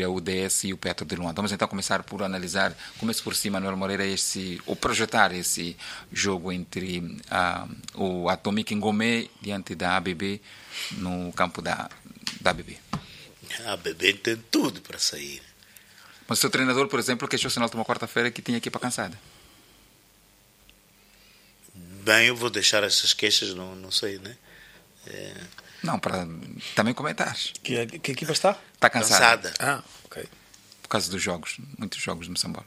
entre a UDS e o Petro de Luanda. Vamos então começar por analisar, começo por cima, Manuel Moreira, ou projetar esse jogo entre o Atomic Ngomé diante da ABB no campo da ABB. A ABB tem tudo para sair. Mas o seu treinador, por exemplo, queixou-se na última quarta-feira que tinha equipa cansada. Bem, eu vou deixar essas queixas, não sei, né? Não, para também comentar. Que equipa está? Está cansada. Ok. Por causa dos jogos, muitos jogos no Moçambola.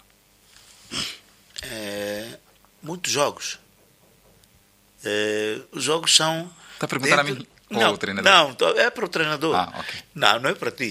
Muitos jogos. Os jogos são... Está a perguntar a mim ou ao treinador? Não, é para o treinador. Ok. Não é para ti.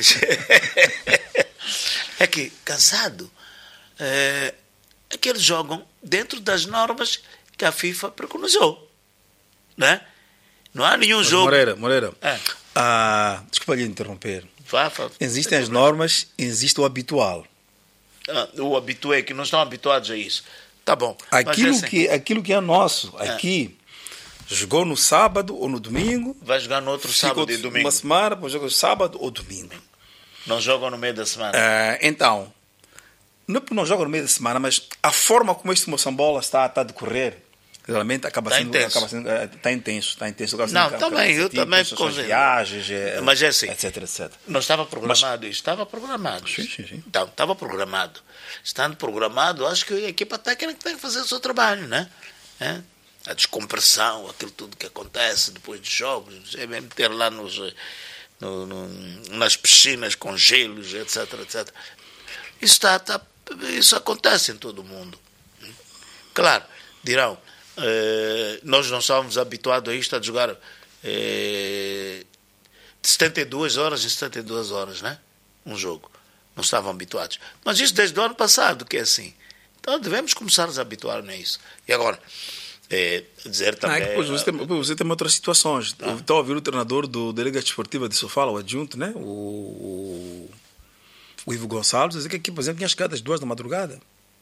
É que, cansado, é que eles jogam dentro das normas que a FIFA preconizou. Né? Não há nenhum jogo... Moreira. Desculpa lhe interromper. Vá. Existem as normas, existe o habitual. O habitué, que não estão habituados a isso. Tá bom. Aquilo que é nosso, aqui, jogou no sábado ou no domingo. Vai jogar no outro sábado e domingo. Uma semana, depois joga no sábado ou domingo. Não jogam no meio da semana. Então, não é porque não jogam no meio da semana, mas a forma como este Moçambola está a decorrer, realmente acaba sendo intenso. Não, também, eu também as viagens, mas é assim, etc. Não estava programado isso, estava programado. Sim. Então, estava programado. Estando programado, acho que a equipa técnica tem que fazer o seu trabalho, né? A descompressão, aquilo tudo que acontece depois dos jogos, é mesmo ter lá nas piscinas com gelos, etc. Isso acontece em todo o mundo. Claro, dirão, nós não estávamos habituados a isto, a jogar de 72 horas em 72 horas, né? Um jogo. Não estavam habituados. Mas isso desde o ano passado, que é assim. Então devemos começar a nos habituar a isso. E agora, dizer também... Depois você tem outras situações. Eu estou a ouvir o treinador do Delegacia Esportiva de Sofala, o adjunto, né? O Ivo Gonçalves, dizer que aqui, por exemplo, tinha chegado às 2 da madrugada.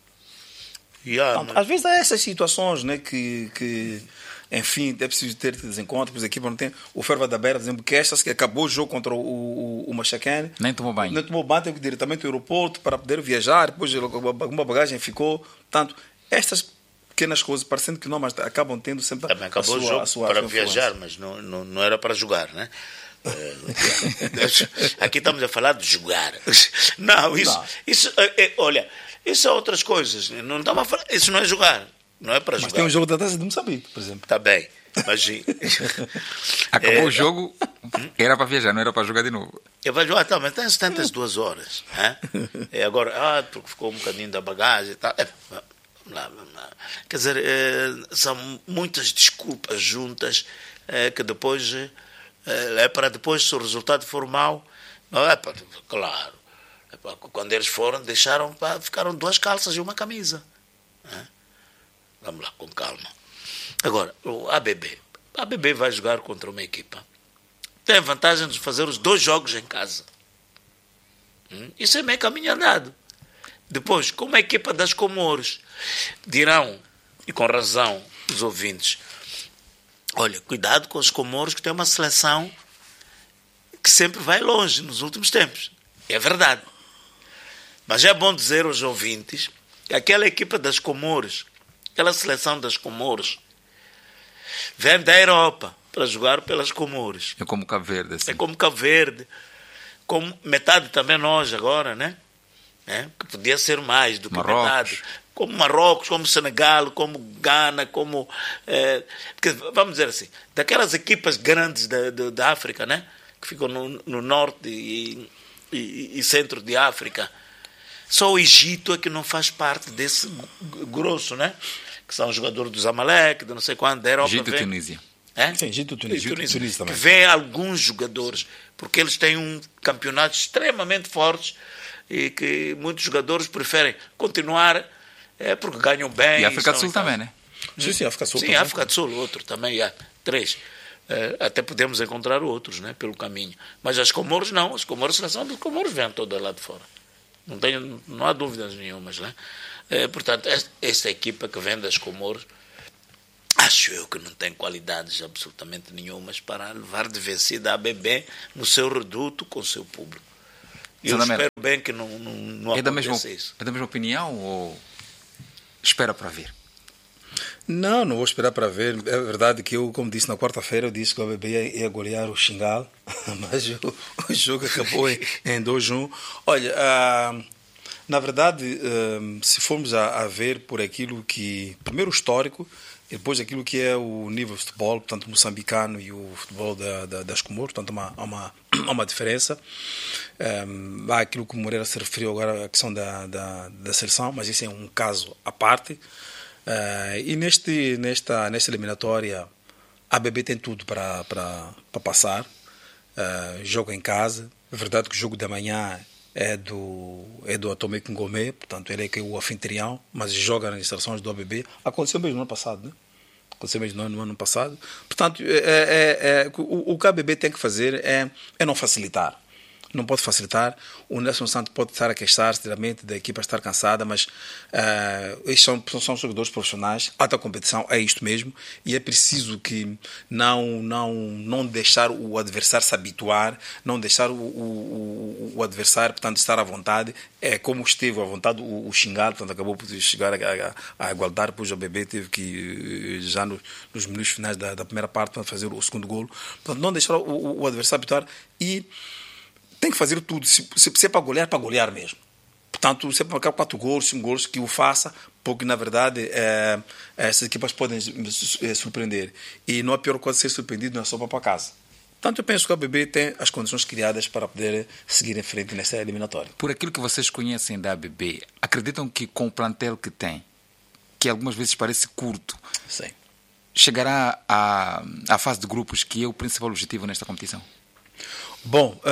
Às vezes há essas situações, né, que enfim, é preciso ter desencontros, pois a equipa não tem. O Ferva da Beira, por exemplo, que acabou o jogo contra o Machacane. Nem tomou banho. Teve que ir diretamente ao aeroporto para poder viajar, depois alguma bagagem ficou. Portanto, estas pequenas coisas, parecendo que não, mas acabam tendo sempre também acabou o jogo para viajar, mas não era para jogar, né? Aqui estamos a falar de jogar. Não, isso olha, isso são outras coisas. Não estava a falar, isso não é jogar, não é para jogar. Mas tem um jogo da Taça de Moçambique, por exemplo. Está bem, imagina. Acabou o jogo, era para viajar, não era para jogar de novo. Eu vou jogar, mas tem 72 horas. Agora, porque ficou um bocadinho da bagagem e tal. Vamos lá. Quer dizer, são muitas desculpas juntas que depois é para depois, se o resultado for mau, não é para, claro, quando eles foram, ficaram 2 calças e uma camisa. Vamos lá, com calma. Agora, o ABB vai jogar contra uma equipa. Tem a vantagem de fazer os 2 jogos em casa. Isso é meio caminho andado. Depois, como a equipa das Comoros, dirão, e com razão, os ouvintes, olha, cuidado com os Comoros, que tem uma seleção que sempre vai longe nos últimos tempos. É verdade. Mas é bom dizer aos ouvintes que aquela equipa das Comoros, aquela seleção das Comoros, vem da Europa para jogar pelas Comoros. É como Cabo Verde. Assim. É como Cabo Verde. Como metade também nós agora, né? Que podia ser mais do que Marrocos. Metade. Como Marrocos, como Senegal, como Gana, como... porque, vamos dizer assim, daquelas equipas grandes da África, né? Que ficam no norte e centro de África, só o Egito é que não faz parte desse grosso, né? Que são os jogadores dos Zamalek, de não sei quando, da Europa. Egito e Tunísia. Sim, Egito e Tunísia também. Que vem alguns jogadores, porque eles têm um campeonato extremamente forte e que muitos jogadores preferem continuar porque ganham bem. E a África do Sul também, né? Sim, África do Sul. Sim, África do Sul, outro também, há 3. Até podemos encontrar outros, né, pelo caminho. Mas as Comoros não, as Comoros, a seleção dos Comoros vem toda lá de fora. Não há dúvidas nenhumas, né? Portanto, esta equipa que vem das Comoros, acho eu que não tem qualidades absolutamente nenhumas para levar de vencida a ABB no seu reduto com o seu público. Eu espero bem que não É da acontece isso. É da mesma opinião ou espera para ver? Não vou esperar para ver. É verdade que eu, como disse na quarta-feira, eu disse que o ABB ia golear o Xingal, mas o jogo acabou em 2-1. Olha, na verdade, se formos a ver por aquilo que... Primeiro o histórico, e depois aquilo que é o nível de futebol, portanto, moçambicano e o futebol das Comoros, portanto, há uma diferença. Há aquilo que o Moreira se referiu agora, a questão da seleção, mas isso é um caso à parte. E nesta eliminatória, a ABB tem tudo para passar. Joga em casa. É verdade que o jogo da manhã é do Atomic Ngomé, portanto ele é que é o anfitrião, mas joga nas instalações do ABB. Aconteceu mesmo no ano passado, né? Aconteceu mesmo no ano passado. Portanto, o que a ABB tem que fazer é não facilitar. Não pode facilitar. O Nelson Santos pode estar a queixar-se diretamente da equipa estar cansada, mas estes são jogadores profissionais. Alta competição é isto mesmo, e é preciso que não deixar o adversário se habituar, não deixar o adversário, portanto, estar à vontade. É como esteve à vontade o Xingal, portanto, acabou por chegar à igualdade, depois o ABB teve que, já nos minutos finais da primeira parte, para fazer o segundo golo. Portanto, não deixar o adversário habituar e tem que fazer tudo. Se é para golear mesmo. Portanto, se é para marcar 4 gols, 5 gols, que o faça, porque, na verdade, essas equipas podem surpreender. E não é a pior coisa ser surpreendido, não é só para casa. Portanto, eu penso que a ABB tem as condições criadas para poder seguir em frente nesta eliminatória. Por aquilo que vocês conhecem da ABB, acreditam que com o plantel que tem, que algumas vezes parece curto, sim, chegará à fase de grupos, que é o principal objetivo nesta competição? Bom,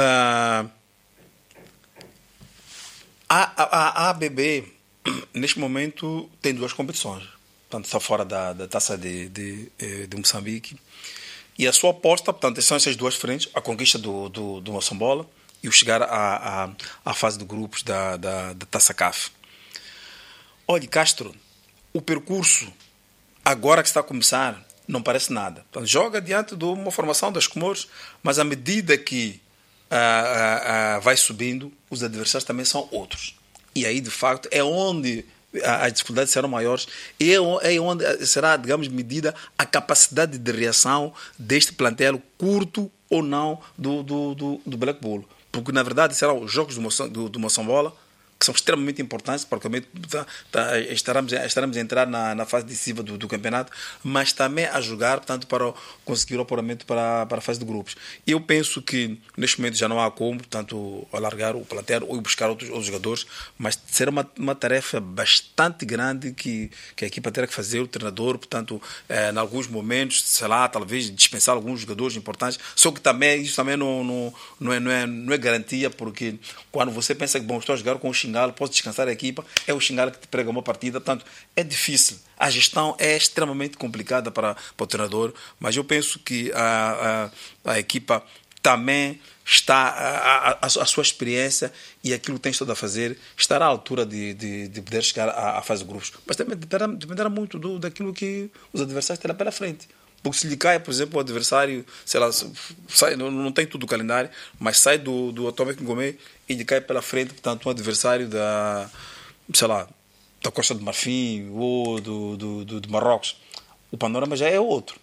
a ABB, neste momento, tem 2 competições. Portanto, está fora da taça de Moçambique. E a sua aposta, portanto, são essas 2 frentes: a conquista do Moçambola e o chegar à fase de grupos da taça CAF. Olha, Castro, o percurso, agora que está a começar, não parece nada. Portanto, joga diante de uma formação das Comoros, mas à medida que vai subindo, os adversários também são outros. E aí, de facto, é onde as dificuldades serão maiores, e é onde será, digamos, medida a capacidade de reação deste plantel, curto ou não, do Black Bull. Porque, na verdade, serão os jogos do Moçambola, que são extremamente importantes, porque estaremos a entrar na fase decisiva do campeonato, mas também a jogar, portanto, para conseguir o apuramento para a fase de grupos. Eu penso que neste momento já não há como, portanto, alargar o plantel ou buscar outros jogadores, mas será uma tarefa bastante grande que a equipa terá que fazer, o treinador, portanto, em alguns momentos, sei lá, talvez dispensar alguns jogadores importantes, só que também isso também não é garantia, porque quando você pensa que, bom, estou a jogar com o Xingal, posso descansar a equipa, é o Xingal que te prega uma partida, portanto, é difícil. A gestão é extremamente complicada para o treinador, mas eu penso que a equipa também está, a sua experiência e aquilo que tem estado a fazer, estará à altura de poder chegar à fase de grupos. Mas também dependerá muito daquilo que os adversários terão pela frente. Porque se lhe cai, por exemplo, o adversário, sei lá, sai, não tem tudo o calendário, mas sai do Atomic Ngomé e lhe cai pela frente, portanto, um adversário da Costa do Marfim ou do Marrocos. O panorama já é outro.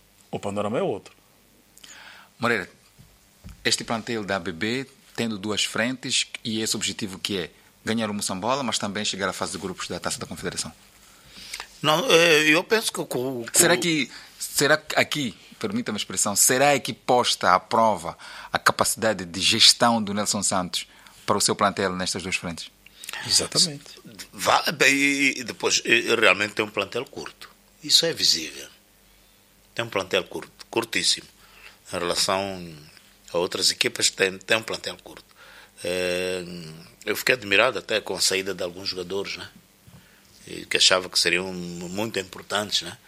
Moreira, este plantel da ABB, tendo 2 frentes, e esse objetivo que é ganhar o Moçambola, mas também chegar à fase de grupos da Taça da Confederação. Não, eu penso que... Será que aqui, permita-me a expressão, será aqui posta à prova a capacidade de gestão do Nelson Santos para o seu plantel nestas 2 frentes? Exatamente. E depois, realmente tem um plantel curto. Isso é visível. Tem um plantel curtíssimo. Em relação a outras equipas, tem um plantel curto. Eu fiquei admirado até com a saída de alguns jogadores, né? Que achava que seriam muito importantes, né?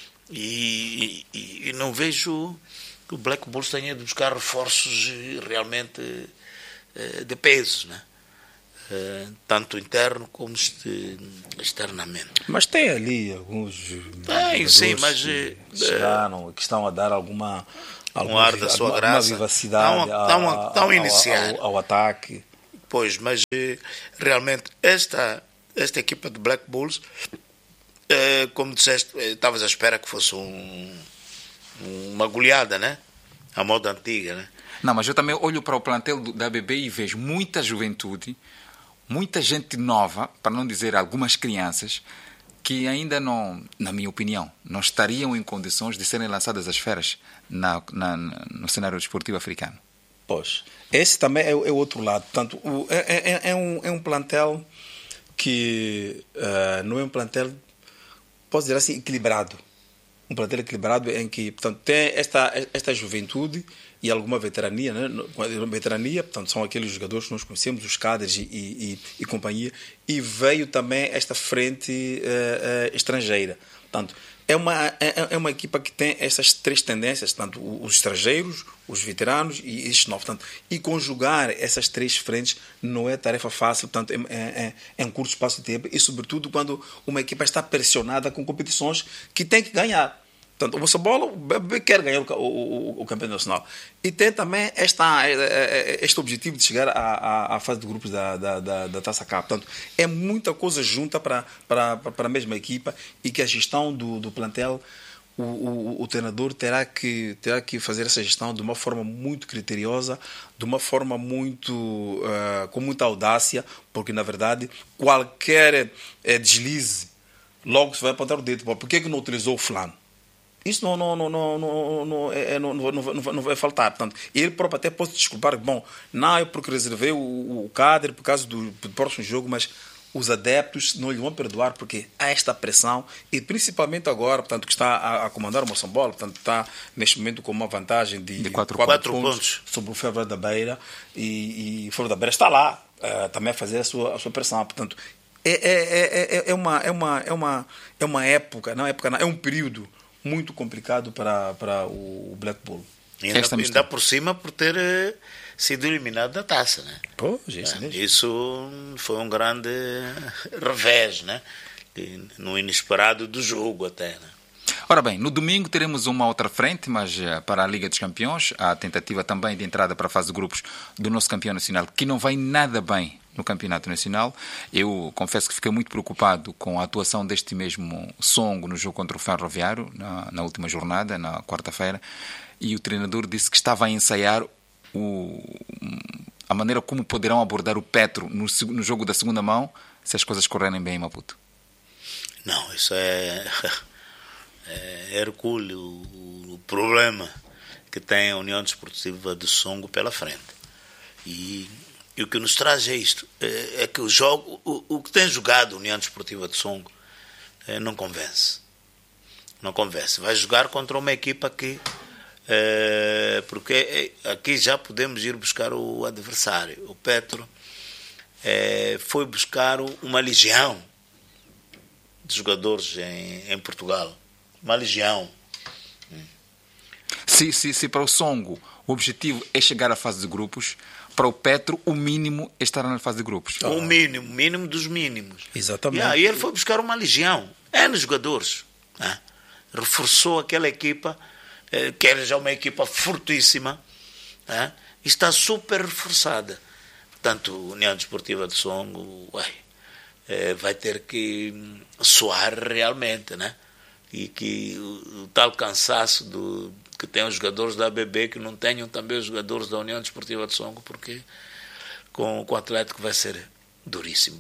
E não vejo que o Black Bulls tenha de buscar reforços realmente de peso, né? Tanto interno como externamente. Mas tem ali alguns sim, mas que estão a dar alguma ar da sua graça, vivacidade estão a iniciar ao ataque. Pois, mas realmente esta equipa de Black Bulls, como disseste, estavas à espera que fosse uma goleada, né? A moda antiga, né? Não, mas eu também olho para o plantel da ABB e vejo muita juventude, muita gente nova, para não dizer algumas crianças, que ainda não, na minha opinião, não estariam em condições de serem lançadas às feras no cenário desportivo africano. Pois, esse também é o outro lado. Portanto, é um plantel que não é um plantel, posso dizer assim, equilibrado. Um plantel equilibrado em que, portanto, tem esta juventude e alguma veterania, né? Veterania, portanto, são aqueles jogadores que nós conhecemos, os cadres e companhia, e veio também esta frente estrangeira. Portanto, é uma equipa que tem essas três tendências, tanto os estrangeiros, os veteranos e estes novos. Portanto, e conjugar essas três frentes não é tarefa fácil, portanto, é um curto espaço de tempo, e sobretudo quando uma equipa está pressionada com competições que tem que ganhar. Portanto, o Moçambola quer ganhar o campeonato nacional. E tem também este objetivo de chegar à fase de grupos da Taça Cup. Portanto, é muita coisa junta para a mesma equipa, e que a gestão do plantel, o treinador terá que fazer essa gestão de uma forma muito criteriosa, de uma forma muito com muita audácia, porque, na verdade, qualquer deslize, logo se vai apontar o dedo. Por que não utilizou o fulano? Isso não vai faltar. Portanto, ele próprio até pode desculpar. Bom, não, eu porque reservei o cadre por causa do próximo jogo, mas os adeptos não lhe vão perdoar, porque há esta pressão, e principalmente agora, portanto, que está a comandar o Moçambola, portanto, está neste momento com uma vantagem de 4 pontos sobre o Ferro da Beira, e o Ferro da Beira está lá também a fazer a sua pressão. Portanto, é uma época, é um período muito complicado para o Black Bull. E ainda por cima por ter sido eliminado da taça, né? Pois, isso mesmo. Isso foi um grande revés, né? No inesperado do jogo até, né? Ora bem, no domingo teremos uma outra frente, mas para a Liga dos Campeões, a tentativa também de entrada para a fase de grupos do nosso campeão nacional, que não vai nada bem no campeonato nacional. Eu confesso que fiquei muito preocupado com a atuação deste mesmo Songo no jogo contra o Ferroviário, na última jornada, na quarta-feira, e o treinador disse que estava a ensaiar a maneira como poderão abordar o Petro no jogo da segunda mão, se as coisas correrem bem em Maputo. Não, isso é Hercúleo, o problema que tem a União Desportiva de Songo pela frente. E o que nos traz é isto, é que o que tem jogado a União Desportiva de Songo não convence. Não convence. Vai jogar contra uma equipa que... porque aqui já podemos ir buscar o adversário. O Petro foi buscar uma legião de jogadores em Portugal. Uma legião. Se para o Songo o objetivo é chegar à fase de grupos, para o Petro o mínimo é estar na fase de grupos. O mínimo dos mínimos. Exatamente. E aí ele foi buscar uma legião. Nos jogadores. Né? Reforçou aquela equipa, que era já uma equipa fortíssima, né? E está super reforçada. Portanto, a União Desportiva de Songo vai ter que soar realmente, né? E que o tal cansaço que tem os jogadores da ABB, que não tenham também os jogadores da União Desportiva de Songo, porque com o Atlético vai ser duríssimo.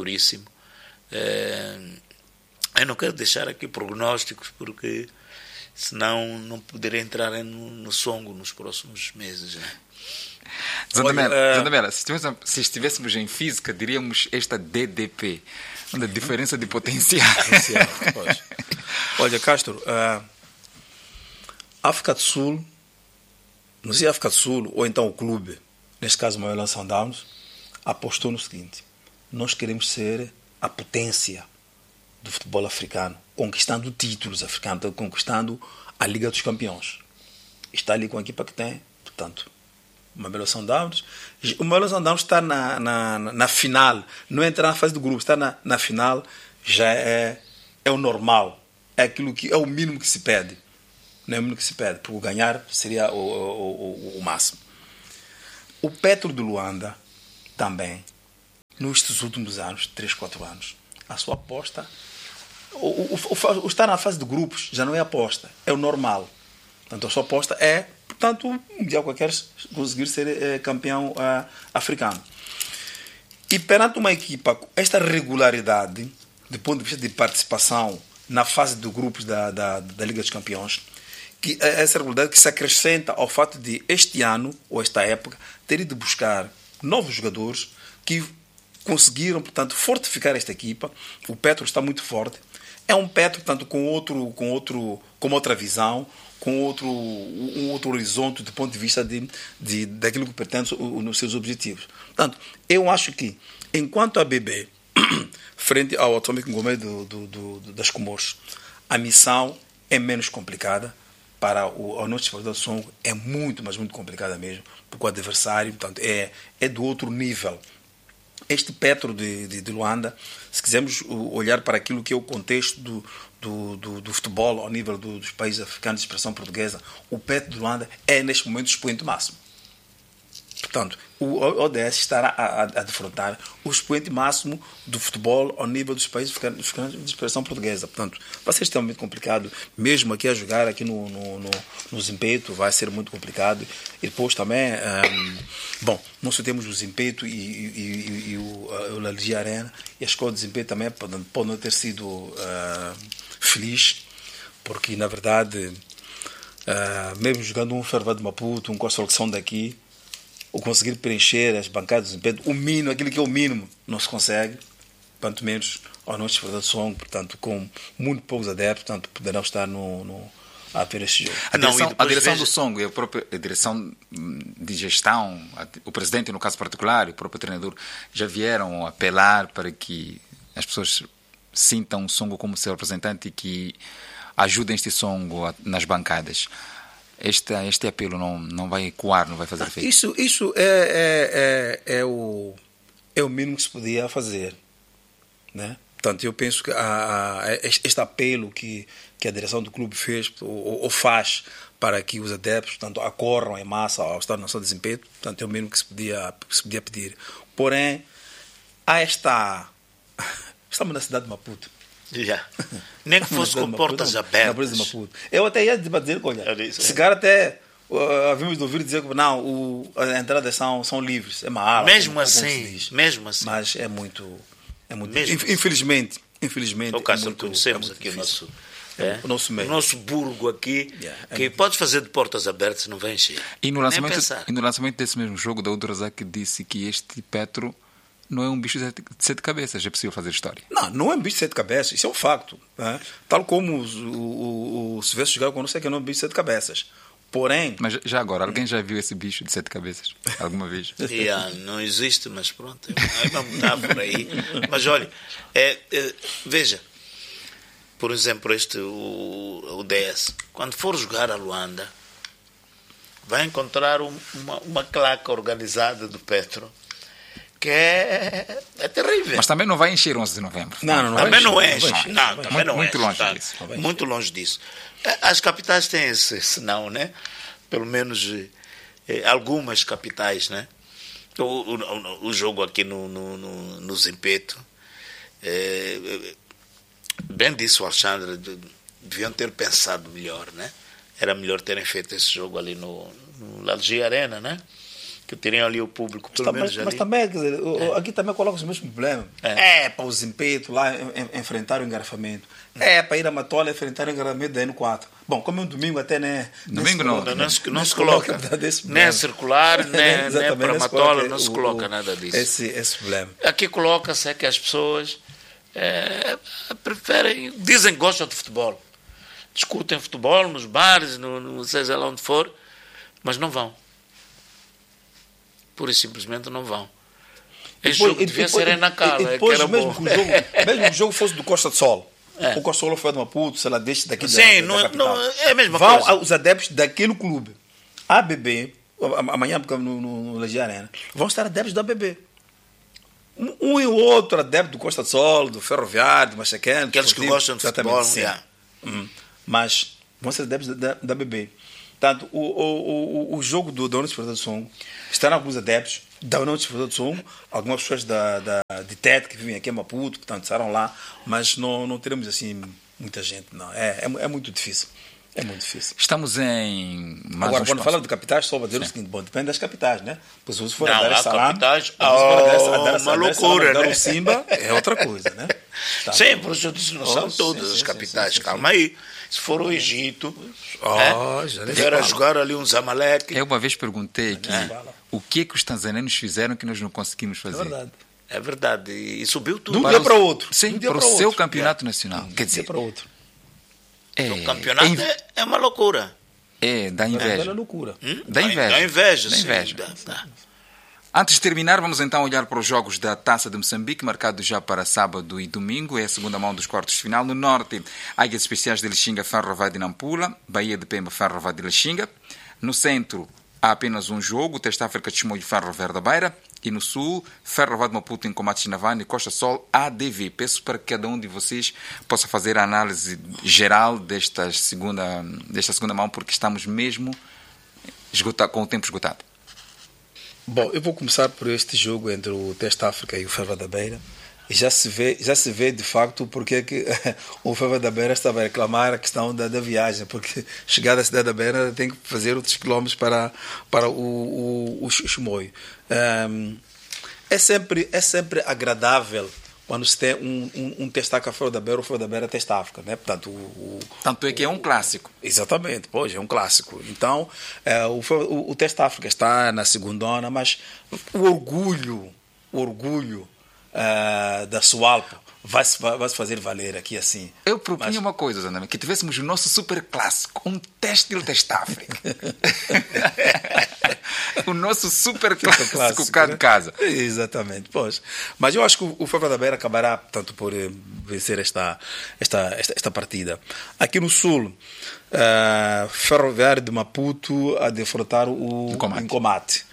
Eu não quero deixar aqui prognósticos, porque senão não poderei entrar no Songo nos próximos meses, né? Zandamela, se estivéssemos em física, diríamos esta DDP, a diferença de potencial. Olha, Castro, África do Sul, não sei, África do Sul ou então o clube, neste caso o Mamelodi Sundowns, apostou no seguinte: nós queremos ser a potência do futebol africano, conquistando títulos africanos, conquistando a Liga dos Campeões. Está ali com a equipa que tem, portanto, o Mamelodi Sundowns. O Mamelodi Sundowns está na final, não entra na fase do grupo, está na final, já é o normal, é aquilo que é o mínimo que se pede. Não é o mínimo que se pede, porque ganhar seria o máximo. O Petro de Luanda também, nestes últimos anos, 3, 4 anos, a sua aposta, o estar na fase de grupos já não é aposta, é o normal. Portanto, a sua aposta é, portanto, o Mundial qualquer conseguir ser campeão africano. E perante uma equipa com esta regularidade, do ponto de vista de participação na fase de grupos da Liga dos Campeões, que essa regularidade que se acrescenta ao fato de este ano, ou esta época, ter ido buscar novos jogadores que conseguiram, portanto, fortificar esta equipa. O Petro está muito forte. É um Petro, portanto, com outra visão, com um outro horizonte do ponto de vista daquilo que pertence nos seus objetivos. Portanto, eu acho que, enquanto a BB, frente ao Atomic Ngomé das Comoros, a missão é menos complicada. Para o nosso jogador de Songo é muito, mas muito complicada mesmo, porque o adversário, portanto, é do outro nível. Este Petro de Luanda, se quisermos olhar para aquilo que é o contexto do futebol ao nível dos países africanos de expressão portuguesa, o Petro de Luanda é, neste momento, o expoente máximo. Portanto, o ODS estará a defrontar o expoente máximo do futebol ao nível dos países africanos de expressão portuguesa. Portanto, vai ser extremamente complicado, mesmo aqui a jogar aqui no Zimpeto, vai ser muito complicado. E depois também, bom, nós temos o Zimpeto e o Lalgia Arena, e a escola de Zimpeto também pode não ter sido feliz, porque, na verdade, mesmo jogando um Fervado de Maputo, com a seleção daqui, ou conseguir preencher as bancadas do desempenho, o mínimo, aquilo que é o mínimo, não se consegue, quanto menos ao nosso Fervado de Songo, portanto, com muito poucos adeptos, portanto, poderão estar a ver este jogo. A direção do Songo e a própria direção de gestão, o presidente, no caso particular, e o próprio treinador, já vieram apelar para que as pessoas sintam o Songo como seu representante e que ajudem este Songo nas bancadas. Este apelo não vai ecoar, não vai fazer efeito. Isso é o mínimo que se podia fazer, né? Portanto, eu penso que este apelo que a direção do clube fez ou faz para que os adeptos, portanto, acorram em massa ao Estado Nacional de Desempenho, portanto, é o mínimo que se podia pedir. Porém, há estamos na cidade de Maputo. Yeah. Nem que fosse com portas abertas. Eu até ia dizer, olha, esse cara até havíamos de ouvir dizer que não, as entradas são livres, é uma ala. Mesmo assim. Mas é muito infelizmente. Infelizmente. No caso, conhecemos aqui o nosso burgo aqui, que pode fazer de portas abertas, não vai encher. E no lançamento desse mesmo jogo, Daoud Razak disse que este Petro não é um bicho de 7 cabeças, é possível fazer história. Não é um bicho de 7 cabeças, isso é um facto. Né? Tal como o Silvestre jogava conosco, é que não é um bicho de 7 cabeças. Porém... Mas já agora, alguém já viu esse bicho de 7 cabeças? Alguma vez? Não existe, mas pronto, é uma metáfora aí. Mas olha, veja, por exemplo, o DS, quando for jogar a Luanda, vai encontrar uma claca organizada do Petro, que é terrível. Mas também não vai encher 11 de novembro. Também não enche. Muito longe disso. Muito longe disso. As capitais têm esse não, né? Pelo menos algumas capitais, né? O jogo aqui no Zimpeto, bem disse o Alexandre, deviam ter pensado melhor, né? Era melhor terem feito esse jogo ali no Lalgia Arena, né? Que teriam ali o público, mas também, quer dizer, aqui também coloca os mesmos problemas. Para o Zimpeto lá enfrentar o engarrafamento. Para ir a Matola enfrentar o engarrafamento da N4. Bom, como é um domingo até, né? Domingo não se coloca. Nem circular, nem para Matola, não se coloca nada disso. Esse problema. Aqui coloca-se é que as pessoas preferem, dizem que gostam de futebol. Discutem futebol nos bares, seja lá onde for, mas não vão. Pura e simplesmente não vão. Esse jogo devia ser na Cala, que era mesmo bom. Mesmo que o jogo fosse do Costa de Sol, o Costa de Sol foi de Maputo, sei lá, deixa daqui Sim, da capital. é a mesma coisa. Vão os adeptos daquele clube. A ABB, amanhã no Lalgia Arena, vão estar adeptos da ABB. Um e o outro adepto do Costa de Sol, do Ferroviário, do Machaqueno. Aqueles que gostam de futebol. Mas vão ser adeptos da ABB. Portanto, o jogo do Dono de Songo está em alguns adeptos, da União dos Desenvolvedores do Songo, algumas pessoas de TED que vivem aqui em Maputo, portanto, estarão lá, mas não teremos assim muita gente, não. É muito difícil. É muito difícil. Estamos em mais Agora, um quando espaço. fala de capitais, só para dizer o seguinte, bom, depende das capitais, né? Pois se for Não, a Dar es há Salaam, capitais, uma loucura, dar né? o Simba é outra coisa, né? Tá. Sim, por isso eu disse, não são todas as capitais. Calma aí. Se for o Egito, Já nem tiver a fala. jogar ali um Zamalek. Eu uma vez perguntei que fala. o que é que os tanzanianos fizeram que nós não conseguimos É fazer. verdade. É verdade. E subiu De tudo. um dia para o outro. Sim, De um dia para o para seu outro. campeonato nacional. Quer De um dia dizer, para o outro. O campeonato é uma loucura. dá É inveja. loucura. Dá inveja. Dá inveja, Dá sim. inveja. Dá. Antes de terminar, vamos então olhar para os jogos da Taça de Moçambique, marcados já para sábado e domingo. É a segunda mão dos quartos de final. No norte, Águias Especiais de Lixinga, Ferro de Nampula, Bahia de Pemba, Ferro de Lixinga. No centro, há apenas um jogo, Teste África de Chimoio, Ferro da Beira. E no sul, Ferro de Maputo, em Combate Chinavani, Costa Sol, ADV. Peço para que cada um de vocês possa fazer a análise geral desta segunda mão, porque estamos mesmo com o tempo esgotado. Bom, eu vou começar por este jogo entre o Teste África e o Ferro da Beira. E já se vê de facto porque é que o Ferro da Beira estava a reclamar a questão da viagem, porque chegar da cidade da Beira tem que fazer outros quilómetros para o Chimoio. É sempre agradável quando se tem um Testaca Ferro da Beira, o Ferro da Beira Teste África, né? Portanto, Tanto é que é um clássico. Exatamente, pois, é um clássico. Então, o Teste África está na segundona, mas o orgulho da Sualpo vai se fazer valer aqui assim. Eu propunha uma coisa, Zandama, que tivéssemos o nosso super clássico, um Têxtil Teste África. O nosso super clássico cá de né? casa. Exatamente, pois. Mas eu acho que o Ferro da Beira acabará, portanto, por vencer esta partida. Aqui no sul, Ferroviário de Maputo a defrontar o Incomate.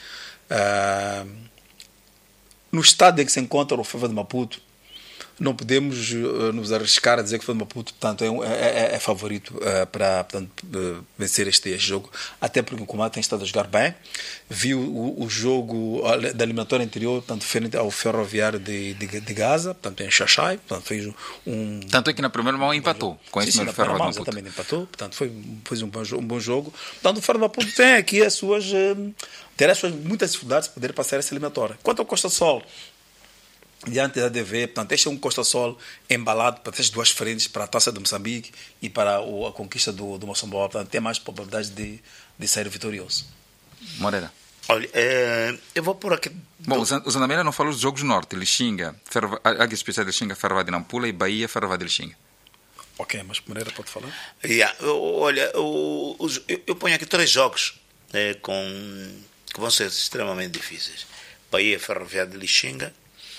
No estado em que se encontra o Ferro de Maputo, não podemos nos arriscar a dizer que o Ferro de Maputo, portanto, é favorito para vencer este jogo, até porque o Incomate tem estado a jogar bem. Viu o jogo da eliminatória anterior, portanto, frente ao Ferroviário de Gaza, portanto, em Xaxai, portanto, fez Tanto é que na primeira mão empatou com esse mesmo Ferro de Maputo. Exatamente, empatou, portanto, fez um bom jogo. Portanto, o Ferro de Maputo tem aqui terá muitas dificuldades de poder passar essa eliminatória. Quanto ao Costa Sol, diante da ADV, portanto, este é um Costa Sol embalado para as duas frentes, para a Taça de Moçambique e para a conquista do Moçambola, portanto, tem mais probabilidades de sair vitorioso. Moreira. Olha, eu vou por aqui. Bom, o Zandameira não falou dos jogos do norte, Lixinga, Águia Especial de Lixinga, Ferro de Nampula e Bahia, Ferro de Lixinga. Ok, mas Moreira pode falar? Olha, eu ponho aqui 3 jogos que vão ser extremamente difíceis. Bahia, Ferroviário de Lixinga.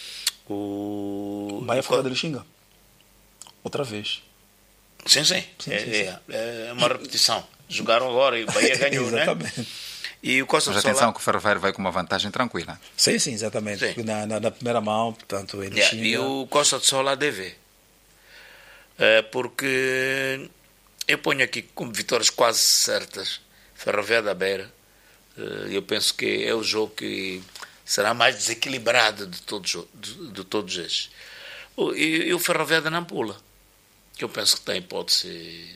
Bahia fora de Lixinga? Outra vez. Sim. É uma repetição. Jogaram agora e o Bahia ganhou, né? Exatamente. E o Costa Mas Sol. atenção que o Ferroviário vai com uma vantagem tranquila. Sim, exatamente. Sim. Porque na primeira mão, portanto, ele Lixinga... E o Costa do Sol ADV. Porque eu ponho aqui como vitórias quase certas. Ferroviário da Beira. Eu penso que é o jogo que será mais desequilibrado de todos estes. E o Ferroviário da Nampula, que eu penso que tem hipótese.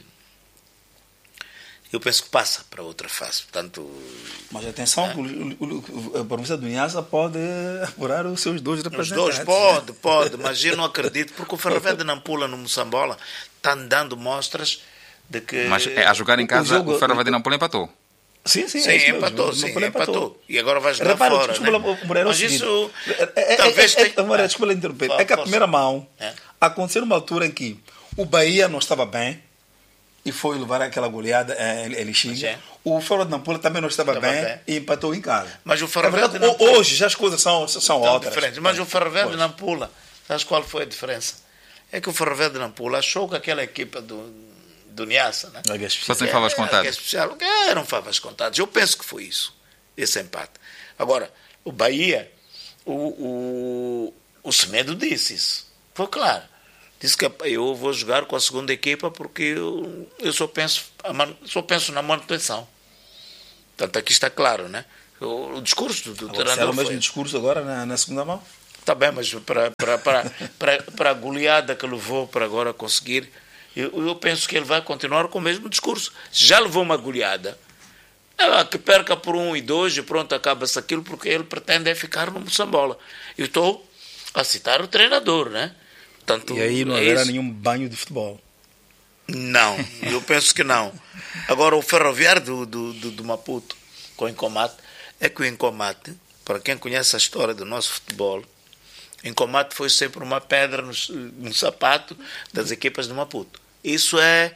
Eu penso que passa para outra fase. Portanto, mas atenção, a província do Niassa pode apurar os seus 2 representantes. Os 2 pode, mas eu não acredito, porque o Ferroviário da Nampula no Moçambola está dando mostras de que. Mas a jogar em casa, o Ferroviário de Nampula empatou. Sim, empatou. E agora vai jogar fora. Mas isso talvez tenha... Desculpa interromper. É que a primeira mão aconteceu numa altura em que o Bahia não estava bem e foi levar aquela goleada em Lixinga. O Ferro de Nampula também não estava bem e empatou em casa. Mas o Ferroviário de Nampula... Hoje já as coisas são outras. Diferentes. Mas o Ferroviário de Nampula, sabes qual foi a diferença? É que o Ferroviário de Nampula achou que aquela equipa do Niassa, né? Fazem favas contadas. Eram favas contadas. Eu penso que foi isso, esse empate. Agora, o Bahia, o Semedo disse isso. Foi claro. Disse que eu vou jogar com a segunda equipa porque eu só penso na manutenção. Portanto, aqui está claro, né? O discurso do Agora, treinador será o mesmo foi... discurso agora na segunda mão? Está bem, mas para a goleada que levou para agora conseguir, eu penso que ele vai continuar com o mesmo discurso. Se já levou uma goleada, que perca por 1 e 2 e pronto, acaba-se aquilo, porque ele pretende é ficar no Moçambola. Eu estou a citar o treinador, né? Portanto, E aí não haverá nenhum banho de futebol. Não, eu penso que não. Agora, o Ferroviário do Maputo, com o Incomate, é que o Incomate, para quem conhece a história do nosso futebol, o Incomate foi sempre uma pedra no sapato das equipas do Maputo. Isso é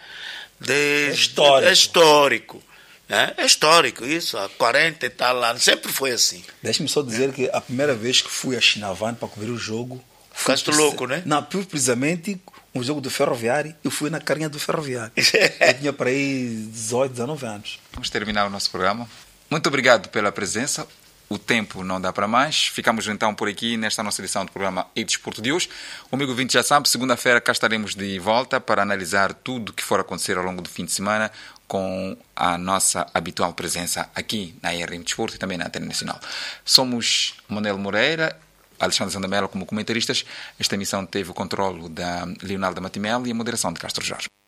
histórico. Né? É histórico, isso, há 40 e tal anos, sempre foi assim. Deixa-me só dizer que a primeira vez que fui a Chinavan para cobrir o jogo... Ficaste louco, né? Não, precisamente um jogo do Ferroviário, eu fui na carinha do Ferroviário. Eu tinha para aí 18, 19 anos. Vamos terminar o nosso programa. Muito obrigado pela presença. O tempo não dá para mais. Ficamos então por aqui nesta nossa edição do programa E-Desporto de hoje. O amigo ouvinte já sabe, segunda-feira cá estaremos de volta para analisar tudo o que for acontecer ao longo do fim de semana com a nossa habitual presença aqui na RM Desporto e também na Antena Nacional. Somos Manuel Moreira, Alexandre Sandamela como comentaristas. Esta emissão teve o controlo da Leonardo Matimel e a moderação de Castro Jorge.